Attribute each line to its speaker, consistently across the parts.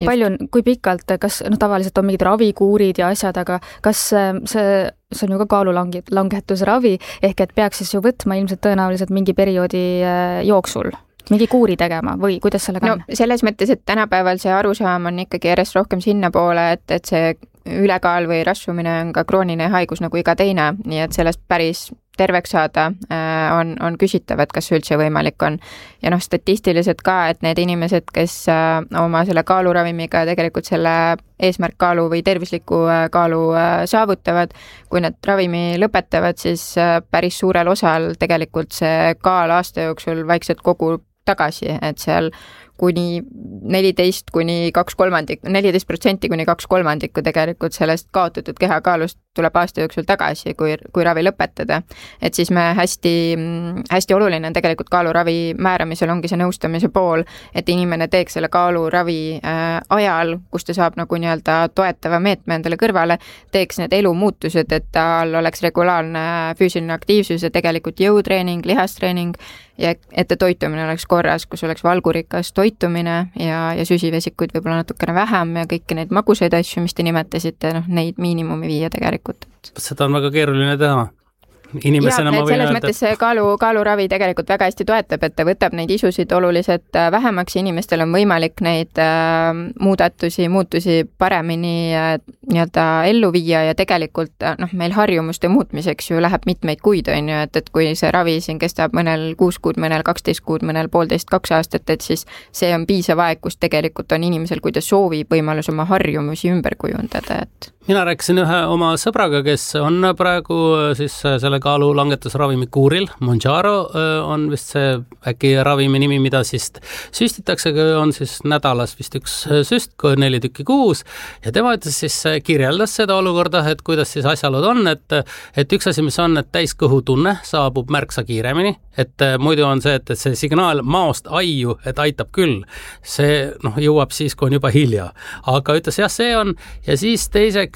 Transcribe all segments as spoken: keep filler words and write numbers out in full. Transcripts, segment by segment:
Speaker 1: palju, kui pikalt, kas no, tavaliselt on mingid ravikuurid ja asjad, aga kas see, see on ju ka kaalulangetusravi, ehk et peaks siis ju võtma ilmselt tõenäoliselt mingi perioodi jooksul? Mingi kuuri tegema või kuidas sellega
Speaker 2: no,
Speaker 1: on?
Speaker 2: Selles mõttes, et tänapäeval see arusaam on ikkagi järjest rohkem sinna poole, et, et see ülekaal või rasvumine on ka krooniline haigus nagu iga teine, nii et sellest päris terveks saada on, on küsitav, et kas see üldse võimalik on. Ja noh, statistiliselt ka, et need inimesed, kes oma selle kaaluravimiga tegelikult selle eesmärkkaalu või tervisliku kaalu saavutavad, kui nad ravimi lõpetavad, siis päris suurel osal tegelikult see kaal aasta jooksul vaikselt kogub tagasi, et seal kuni neliteist kuni kaks kolmandik, neliteist protsenti kuni kaks kolmandikku tegelikult sellest kaotatud kehakaalust tuleb aasta jooksul tagasi, kui, kui ravi lõpetada. Et siis me hästi, hästi oluline on tegelikult kaaluravi määramisel ongi see nõustamise pool, et inimene teeks selle kaaluravi äh, ajal, kus ta saab nagu nii-öelda toetava meetme endale kõrvale, teeks need elumuutused, et tal oleks regulaarne füüsiline aktiivsus ja tegelikult jõutreening, lihastreening ja et ta toitumine oleks korras, kus oleks valgurikas toitumine ja, ja süsivesikuid võib-olla natukene vähem ja kõiki neid magusaid asju, mis te nimetasite, noh, neid miinimumi viia tegelikult.
Speaker 3: Seda on väga keeruline teha. Inimesena
Speaker 2: ja,
Speaker 3: ma võin
Speaker 2: selles
Speaker 3: öelda,
Speaker 2: mõttes see kaalu, kaaluravi tegelikult väga hästi toetab, et ta võtab neid isusid oluliselt vähemaks ja inimestel on võimalik neid äh, muudatusi, muutusi paremini äh, nii-öelda ellu viia ja tegelikult äh, noh, meil harjumuste muutmiseks ju läheb mitmeid kuid, on ju, et, et kui see ravi siin kestab mõnel kuus kuud, mõnel kaksteist kuud, mõnel poolteist, kaks aastat, et siis see on piisav aeg, kus tegelikult on inimesel, kui ta soovib võimalus oma harjumusi ümber kujundada, et
Speaker 3: mina rääkisin ühe oma sõbraga, kes on praegu siis selle kaalulangetusravimi kuuril. Mounjaro on vist see äkki ravimi nimi, mida siis süstitakse, on siis nädalas vist üks süst, neli tükki kuus. Ja tema ütles siis, kirjeldas seda olukorda, et kuidas siis asjalud on, et, et üks asi, mis on, et täiskõhutunne saabub märksa kiiremini, et muidu on see, et, et see signaal maost aiu, et aitab küll. See noh, jõuab siis, kui on juba hilja. Aga ütles, jah, see on, ja siis teiseks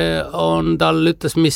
Speaker 3: on tal ütles, mis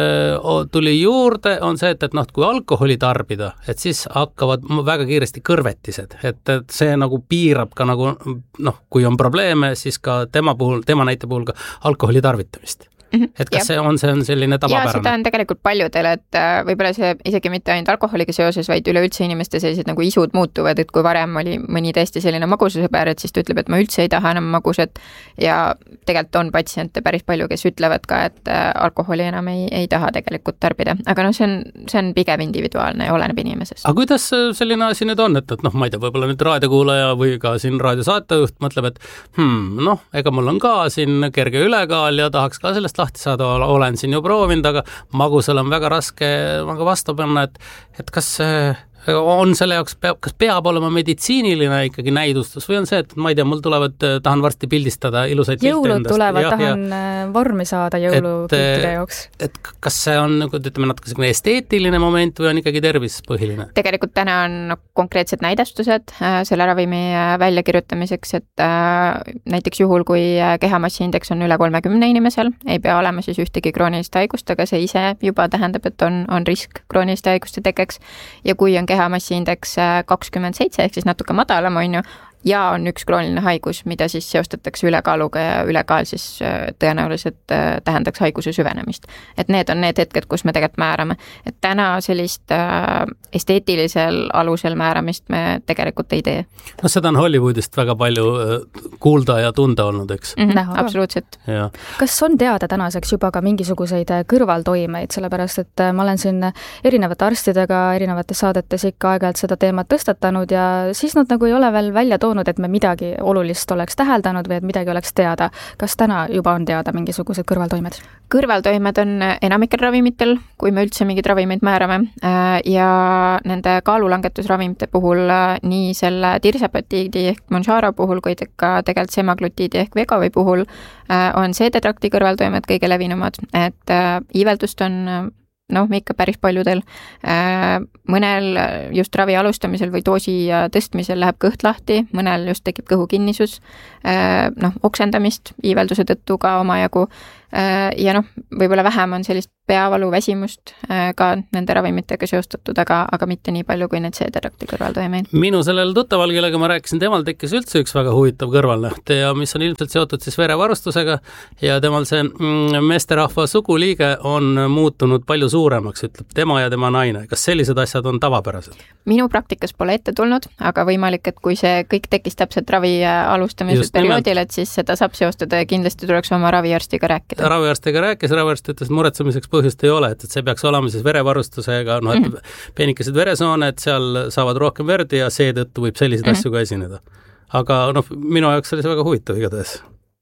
Speaker 3: tuli juurde, on see, et, et noh, kui alkoholi tarbida, et siis hakkavad väga kiiresti kõrvetised, et, et see nagu piirab ka nagu, noh, kui on probleeme, siis ka tema puhul, tema näite puhul ka alkoholi tarvitamist. Et kas ja. see on, see on selline tavapärane?
Speaker 2: Ja seda on tegelikult paljudel, et võib-olla see isegi mitte ainult alkoholiga seoses, vaid üleüldse inimeste sellised nagu isud muutuvad, et kui varem oli mõni tõesti selline magususe päär, et siis ta ütleb, et ma üldse ei taha enam magusat ja tegelikult on patsiente päris palju, kes ütlevad ka, et alkoholi enam ei, ei taha tegelikult tarbida. Aga noh, see on, see on pigem individuaalne ja oleneb inimesest.
Speaker 3: Aga kuidas selline asi nüüd on, et, et noh, ma ei tea, võib-olla nüüd raadiokuulaja või ka siin raadiosaatejuht mõtleb, et hmm, noh, ega mul on ka siin kerge ülekaal ja tahaks ka sellest lahti saada, olen siin ju proovinud, aga magusal on väga raske vastu panna, et, et kas on selle jaoks, peab, kas peab olema meditsiiniline ikkagi näidustus või on see, et ma ei tea, mul tulevad, tahan varsti pildistada ilusaid
Speaker 1: jõulud endast. Tulevad, ja, tahan ja, vormi saada jõulupiltide jaoks.
Speaker 3: Et kas see on, ütleme, natuke esteetiline moment või on ikkagi tervispõhiline?
Speaker 2: Tegelikult täna on konkreetsed näidastused selle ravimi väljakirjutamiseks, et näiteks juhul, kui kehamassiindeks on üle kolmekümne inimesel, ei pea olema siis ühtegi kroonilist haigust, aga see ise juba tähendab, et on, on risk krooniliste haiguste tekkeks ja kui on kehamassiindeks kakskümmend seitse ehk siis natuke madalam on ju, ja on üks krooniline haigus, mida siis seostatakse ülekaaluga ja ülekaal siis tõenäoliselt tähendaks haiguse süvenemist. Et need on need hetked, kus me tegelikult määrame. Et täna sellist esteetilisel alusel määramist me tegelikult ei tee.
Speaker 3: No seda on Hollywoodist väga palju kuulda ja tunda olnud, eks?
Speaker 2: Mm-hmm, absoluutselt.
Speaker 3: Ja.
Speaker 1: Kas on teada tänaseks juba ka mingisuguseid kõrvaltoimeid, sellepärast et ma olen siin erinevate arstidega erinevates saadetes ikka aeg-ajalt seda teemat tõstatanud ja siis nad nagu ei ole veel välja toonud, et me midagi olulist oleks täheldanud või et midagi oleks teada. Kas täna juba on teada mingisugused kõrvaltoimed?
Speaker 2: Kõrvaltoimed on enamikel ravimitel, kui me üldse mingid ravimid määrame ja nende kaalulangetusravimite puhul nii selle tirsepatiidi ehk Mounjaro puhul, kui ka tegelikult semaglutiidi ehk Vegovi puhul on seedetrakti kõrvaltoimed kõige levinumad, et iiveldust on noh, ikka päris paljudel. Mõnel just ravi alustamisel või doosi tõstmisel läheb kõht lahti, mõnel just tekib kõhukinnisus, noh, oksendamist iivelduse tõttu ka omajagu ja noh, võib-olla vähem on sellist peavalu, väsimust ka nende ravimitega seostatud, aga, aga mitte nii palju kui need seederakti kõrvaltoimeid.
Speaker 3: Minu sellel tuttaval, kellega ma rääkisin, temal tekkis üldse üks väga huvitav kõrvalnäht ja mis on ilmselt seotud siis verevarustusega ja temal see meesterahva suguliige on muutunud palju suuremaks, ütleb tema ja tema naine. Kas sellised asjad on tavapärased?
Speaker 2: Minu praktikas pole ette tulnud, aga võimalik, et kui see kõik tekkis täpselt ravi alustamise perioodil, et siis seda saab seostada ja kindlasti tuleks oma raviarstiga rääkida.
Speaker 3: Raviarstiga rääkis, raviarst ütles, muretsemiseks põhjust ei ole, et, et see peaks olema siis verevarustusega, no et mm -hmm. peenikesed veresoone, et seal saavad rohkem verd ja seetõttu võib selliseid mm -hmm. asju ka esineda. Aga noh, minu jaoks oli see väga huvitav igatahes.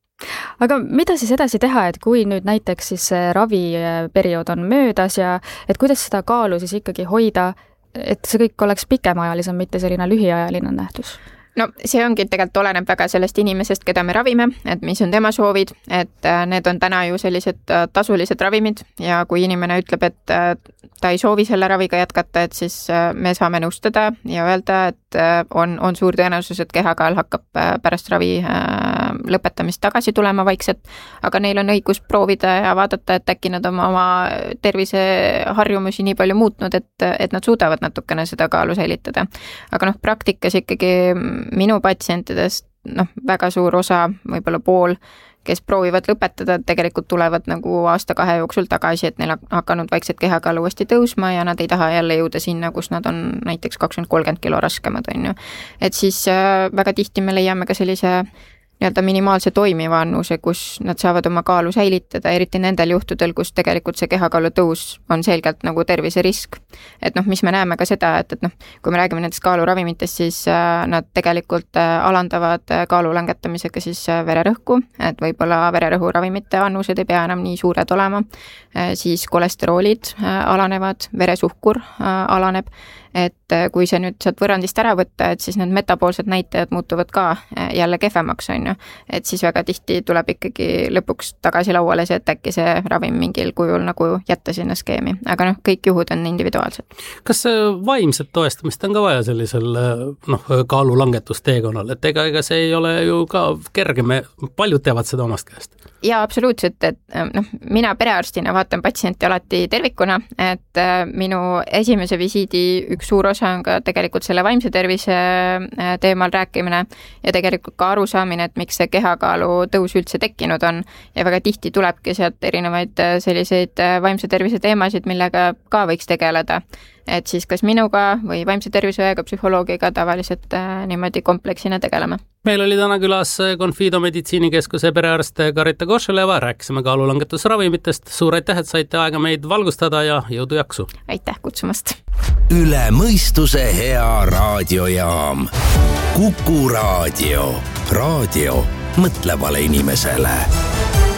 Speaker 1: Aga mida siis edasi teha, et kui nüüd näiteks siis raviperiood on möödas ja et kuidas seda kaalu siis ikkagi hoida, et see kõik oleks pikemaajalisem, mitte selline lühiajaline nähtus?
Speaker 2: No see ongi, tegelikult oleneb väga sellest inimesest, keda me ravime, et mis on tema soovid, et need on täna ju sellised tasulised ravimid ja kui inimene ütleb, et ta ei soovi selle raviga jätkata, et siis me saame nõustada ja öelda, et on, on suur tõenäosus, et kehakaal hakkab pärast ravi lõpetamist tagasi tulema vaikselt, aga neil on õigus proovida ja vaadata, et äkki nad oma, oma terviseharjumusi nii palju muutnud, et, et nad suudavad natukene seda kaalu säilitada. Aga noh, praktikas ikkagi minu patsientidest noh, väga suur osa, võib-olla pool, kes proovivad lõpetada, tegelikult tulevad nagu aasta-kahe jooksul tagasi, et neil on hakanud vaikselt kehakaal uuesti tõusma ja nad ei taha jälle jõuda sinna, kus nad on näiteks kakskümmend kolmkümmend kilo raskemad, on ju. Et siis äh, väga tihti me leiame ka sellise nii-öelda minimaalse toimiva annuse, kus nad saavad oma kaalu säilitada, eriti nendel juhtudel, kus tegelikult see kehakaalu tõus on selgelt nagu terviserisk. Et noh, mis me näeme ka seda, et, et noh, kui me räägime nendest kaaluravimitest, siis äh, nad tegelikult äh, alandavad kaalu langetamisega siis äh, vererõhku, et võib-olla vererõhuravimite annused ei pea enam nii suured olema, äh, siis kolesteroolid äh, alanevad, veresuhkur äh, alaneb, et kui see nüüd sealt võrrandist ära võtta, et siis need metaboolsed näitajad muutuvad ka jälle kehvemaks, on ju. Et siis väga tihti tuleb ikkagi lõpuks tagasi lauale see, et äkki see ravim mingil kujul nagu jätta sinna skeemi. Aga noh, kõik juhud on individuaalsed.
Speaker 3: Kas vaimset toestamist on ka vaja sellisel noh, kaalulangetusteekonnal? Et ega, ega see ei ole ju ka kerge, me paljud teevad seda omast käest.
Speaker 2: Jaa, absoluutselt, et noh, mina perearstina vaatan patsienti alati tervikuna, et minu esimese visiidi üks suur osa on ka tegelikult selle vaimse tervise teemal rääkimine ja tegelikult ka arusaamine, et miks see kehakaalu tõus üldse tekkinud on ja väga tihti tulebki sealt erinevaid selliseid vaimse tervise teemasid, millega ka võiks tegeleda. Et siis kas minuga või vaimse terviseõega, psühholoogiga tavaliselt niimoodi kompleksina tegeleme.
Speaker 3: Meil oli täna külas Confido meditsiinikeskuse perearst Karita Košeleva, rääkisime kaalulangetusravimitest. Suur aitäh, et saite aega meid valgustada ja jõudu jaksu.
Speaker 2: Aitäh kutsumast.
Speaker 4: Üle mõistuse hea raadiojaam. Kuku raadio. Raadio mõtlevale inimesele.